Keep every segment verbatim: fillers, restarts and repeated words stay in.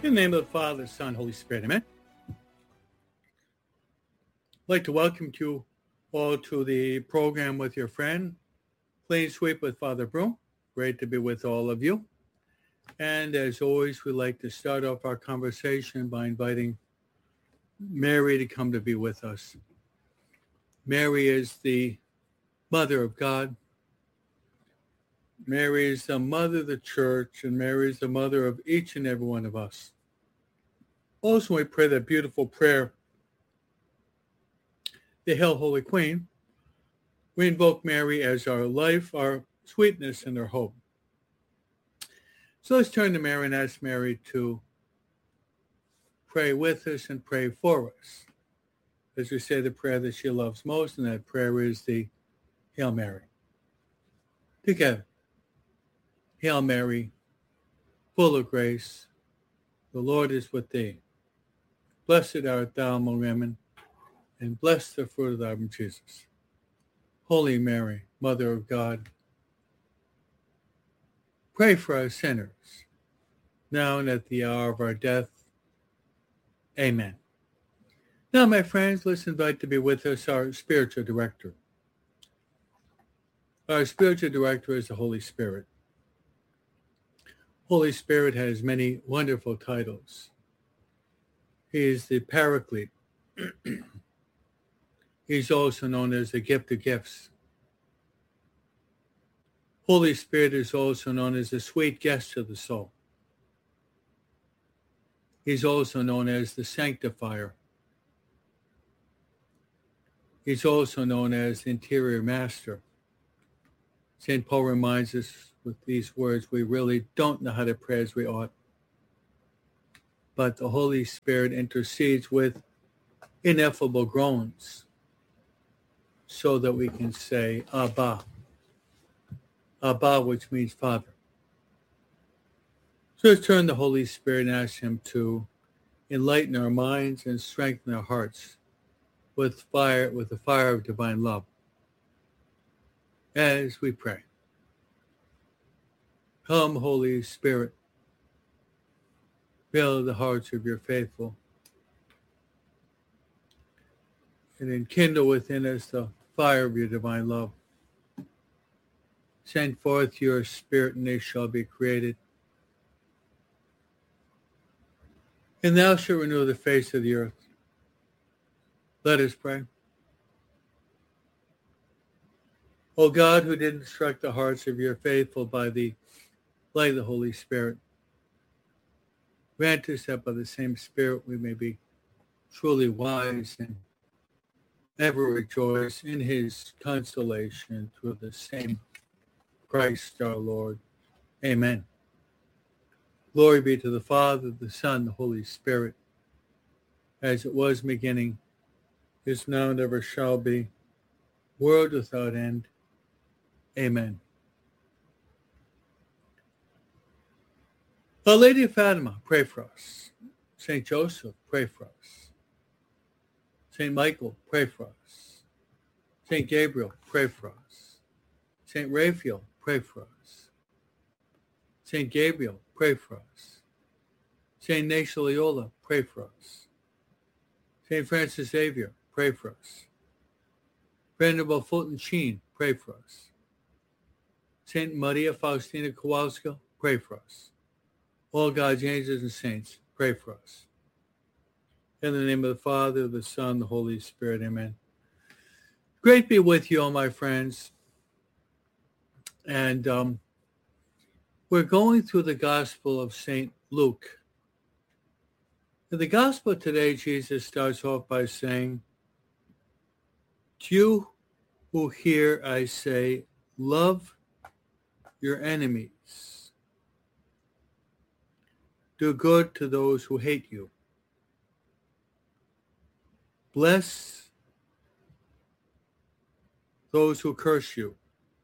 In the name of the Father, Son, Holy Spirit, amen. I'd like to welcome you all to the program with your friend, Clean Sweep with Father Broom. Great to be with all of you. And as always, we like to start off our conversation by inviting Mary to come to be with us. Mary is the Mother of God. Mary is the Mother of the Church, and Mary is the Mother of each and every one of us. Also, we pray that beautiful prayer, the Hail, Holy Queen. We invoke Mary as our life, our sweetness, and our hope. So let's turn to Mary and ask Mary to pray with us and pray for us. As we say the prayer that she loves most, and that prayer is the Hail Mary. Together. Hail Mary, full of grace, the Lord is with thee. Blessed art thou among women, and blessed the fruit of thy womb, Jesus. Holy Mary, Mother of God, pray for us sinners, now and at the hour of our death. Amen. Now, my friends, let's invite to be with us our spiritual director. Our spiritual director is the Holy Spirit. Holy Spirit has many wonderful titles. He is the Paraclete. He's also known as the gift of gifts. Holy Spirit is also known as the sweet guest of the soul. He's also known as the sanctifier. He's also known as the interior master. Saint Paul reminds us with these words, we really don't know how to pray as we ought. But the Holy Spirit intercedes with ineffable groans so that we can say, Abba. Abba, which means Father. So let's turn to the Holy Spirit and ask him to enlighten our minds and strengthen our hearts with fire, with the fire of divine love. As we pray. Come, Holy Spirit, fill the hearts of your faithful, and enkindle within us the fire of your divine love. Send forth your Spirit, and they shall be created. And thou shalt renew the face of the earth. Let us pray. O God, who did instruct the hearts of your faithful by the light of the Holy Spirit, grant us that by the same Spirit we may be truly wise and ever rejoice in his consolation through the same Christ our Lord. Amen. Glory be to the Father, the Son, the Holy Spirit, as it was in the beginning, is now, and ever shall be, world without end. Amen. Our Lady of Fatima, pray for us. Saint Joseph, pray for us. Saint Michael, pray for us. Saint Gabriel, pray for us. Saint Raphael, pray for us. Saint Gabriel, pray for us. Saint Ignatius Loyola, pray for us. Saint Francis Xavier, pray for us. Venerable Fulton Sheen, pray for us. Saint Maria Faustina Kowalska, pray for us. All God's angels and saints, pray for us. In the name of the Father, the Son, the Holy Spirit, amen. Great be with you all, my friends. And um, we're going through the Gospel of Saint Luke. In the Gospel today, Jesus starts off by saying, to you who hear, I say, love your enemies. Do good to those who hate you. Bless those who curse you.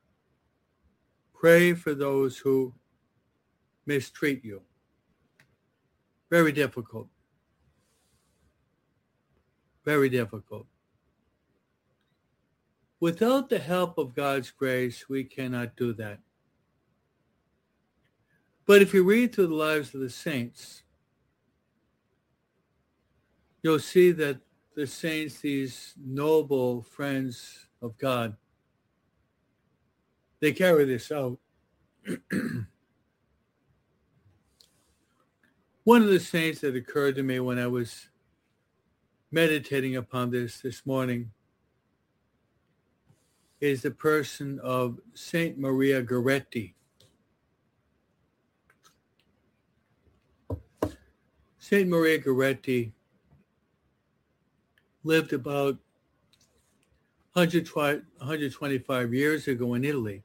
Pray for those who mistreat you. Very difficult. Very difficult. Without the help of God's grace, we cannot do that. But if you read through the lives of the saints, you'll see that the saints, these noble friends of God, they carry this out. One of the saints that occurred to me when I was meditating upon this this morning is the person of Saint Maria Goretti. Saint Maria Goretti lived about one hundred twenty-five years ago in Italy.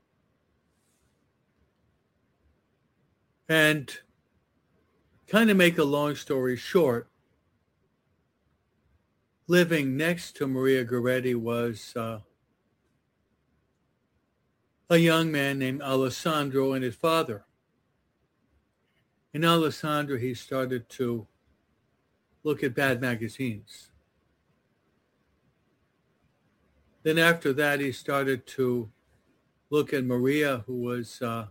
And kind of make a long story short, living next to Maria Goretti was uh, a young man named Alessandro and his father. In Alessandro, he started to look at bad magazines. Then after that, he started to look at Maria, who was uh,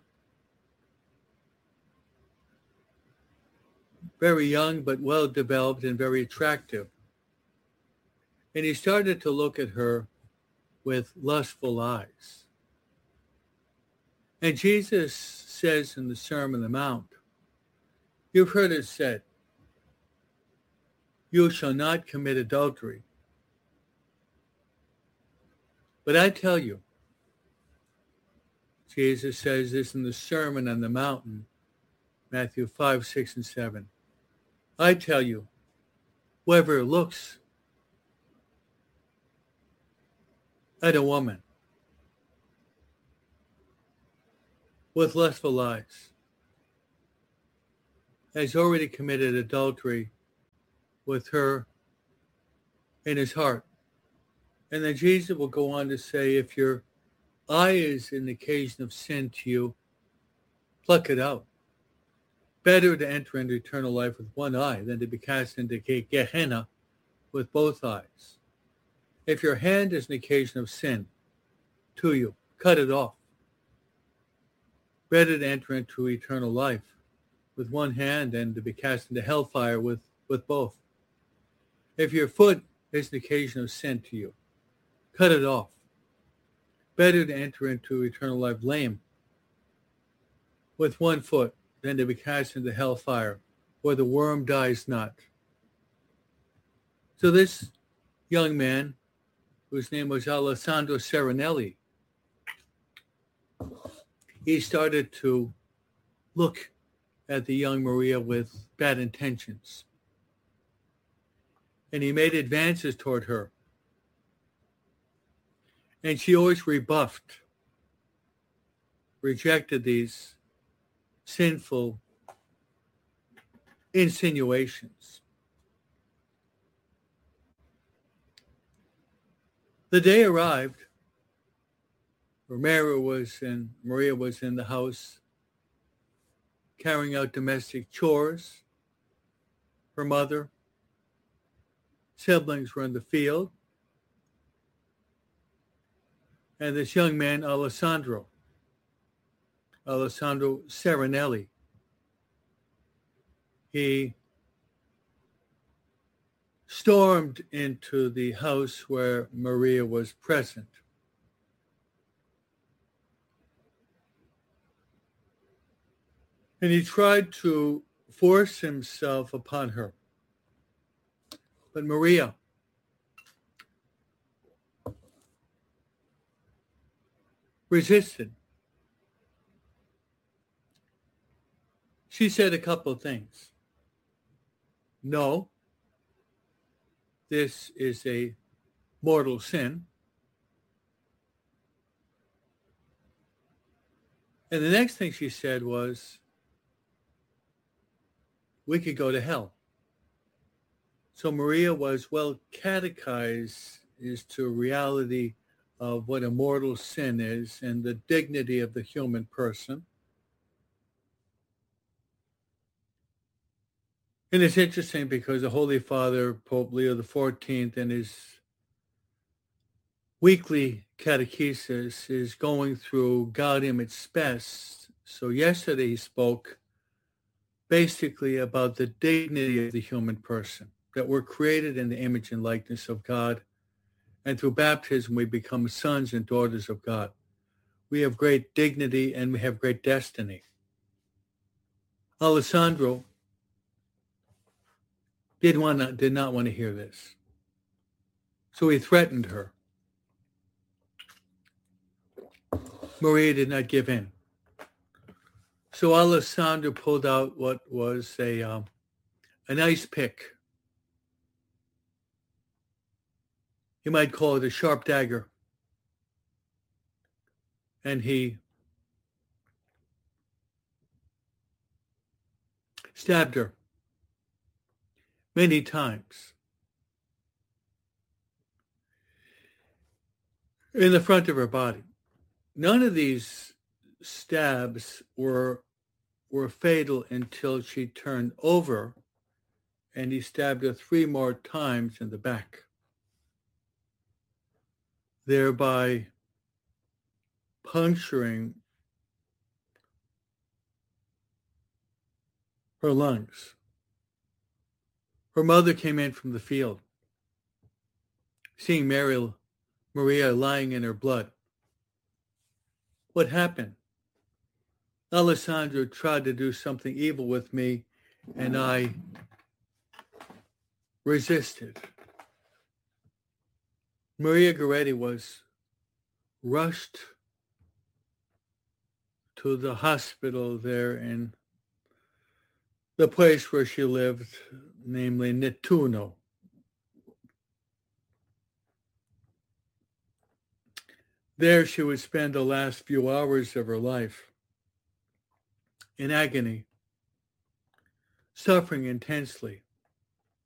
very young but well developed and very attractive. And he started to look at her with lustful eyes. And Jesus says in the Sermon on the Mount, you've heard it said, you shall not commit adultery. But I tell you, Jesus says this in the Sermon on the Mountain, Matthew five, six, and seven. I tell you, whoever looks at a woman with lustful eyes has already committed adultery with her in his heart. And then Jesus will go on to say, if your eye is an occasion of sin to you, pluck it out. Better to enter into eternal life with one eye than to be cast into Gehenna with both eyes. If your hand is an occasion of sin to you, cut it off. Better to enter into eternal life with one hand than to be cast into hellfire with, with both. If your foot is an occasion of sin to you, cut it off. Better to enter into eternal life lame with one foot than to be cast into hellfire where the worm dies not. So this young man, whose name was Alessandro Serenelli, he started to look at the young Maria with bad intentions. And he made advances toward her. And she always rebuffed, rejected these sinful insinuations. The day arrived. Maria was in, Maria was in the house carrying out domestic chores. Her mother, siblings were in the field. And this young man, Alessandro, Alessandro Serenelli, he stormed into the house where Maria was present. And he tried to force himself upon her. But Maria resisted. She said a couple of things. No, this is a mortal sin. And the next thing she said was, we could go to hell. So Maria was well catechized as to reality of what a mortal sin is and the dignity of the human person. And it's interesting because the Holy Father, Pope Leo the fourteenth, in his weekly catechesis is going through Gaudium et Spes. So yesterday he spoke basically about the dignity of the human person. that we're created in the image and likeness of God, and through baptism we become sons and daughters of God. We have great dignity and we have great destiny. Alessandro did, want to, did not want to hear this. So he threatened her. Maria did not give in. So Alessandro pulled out what was a um, an ice pick. You might call it a sharp dagger. And he stabbed her many times in the front of her body. None of these stabs were were fatal until she turned over and he stabbed her three more times in the back, thereby puncturing her lungs. Her mother came in from the field, seeing Mary, Maria lying in her blood. What happened? Alessandro tried to do something evil with me, and I resisted. Maria Goretti was rushed to the hospital there in the place where she lived, namely Nettuno. There she would spend the last few hours of her life in agony, suffering intensely.